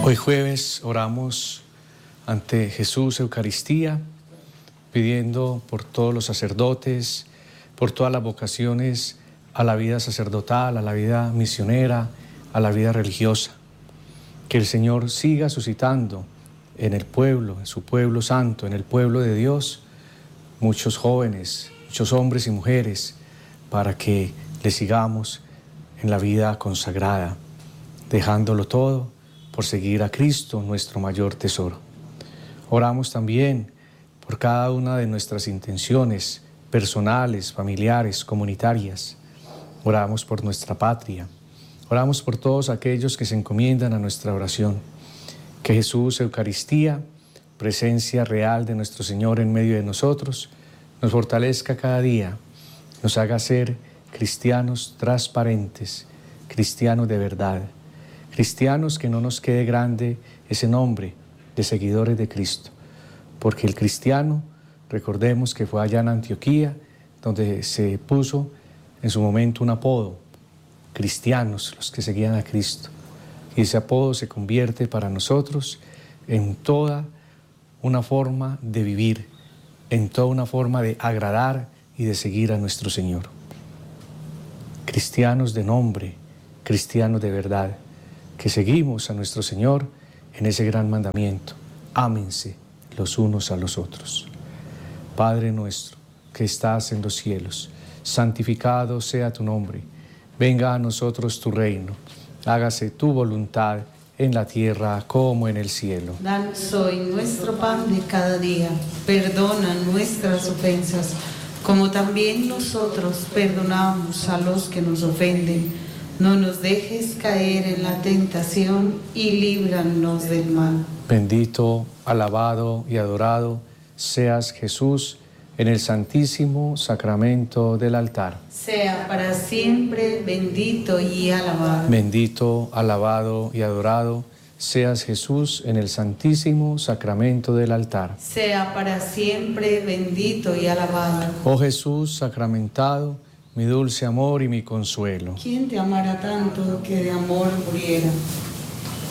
Hoy jueves oramos ante Jesús Eucaristía, pidiendo por todos los sacerdotes, por todas las vocaciones a la vida sacerdotal, a la vida misionera, a la vida religiosa. Que el Señor siga suscitando en el pueblo, en su pueblo santo, en el pueblo de Dios, muchos jóvenes, muchos hombres y mujeres, para que le sigamos en la vida consagrada, dejándolo todo por seguir a Cristo, nuestro mayor tesoro. Oramos también por cada una de nuestras intenciones personales, familiares, comunitarias. Oramos por nuestra patria. Oramos por todos aquellos que se encomiendan a nuestra oración. Que Jesús, Eucaristía, presencia real de nuestro Señor en medio de nosotros, nos fortalezca cada día, nos haga ser cristianos transparentes, cristianos de verdad, cristianos que no nos quede grande ese nombre de seguidores de Cristo, porque el cristiano, recordemos que fue allá en Antioquía, donde se puso en su momento un apodo, cristianos, los que seguían a Cristo, y ese apodo se convierte para nosotros en toda una forma de vivir, en toda una forma de agradar y de seguir a nuestro Señor. Cristianos de nombre, cristianos de verdad, que seguimos a nuestro Señor en ese gran mandamiento: ámense los unos a los otros. Padre nuestro, que estás en los cielos, santificado sea tu nombre. Venga a nosotros tu reino. Hágase tu voluntad en la tierra como en el cielo. Danos hoy nuestro pan de cada día. Perdona nuestras ofensas, como también nosotros perdonamos a los que nos ofenden. No nos dejes caer en la tentación y líbranos del mal. Bendito, alabado y adorado seas, Jesús, en el santísimo sacramento del altar. Sea para siempre bendito y alabado. Bendito, alabado y adorado seas, Jesús, en el santísimo sacramento del altar. Sea para siempre bendito y alabado. Oh Jesús sacramentado, mi dulce amor y mi consuelo. ¿Quién te amará tanto que de amor muriera?